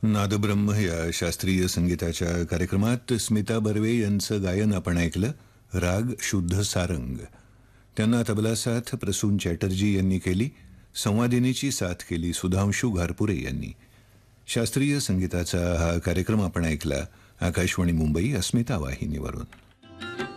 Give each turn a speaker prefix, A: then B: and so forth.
A: नादब्रह्म या शास्त्रीय संगीताच्या कार्यक्रमात स्मिता बर्वे यांचं गायन आपण ऐकलं. राग शुद्ध सारंग. त्यांना तबला साथ प्रसून चॅटर्जी यांनी केली. संवादिनीची साथ केली सुधांशू घारपुरे यांनी. शास्त्रीय संगीताचा हा कार्यक्रम आपण ऐकला आकाशवाणी मुंबई अस्मिता वाहिनीवरून.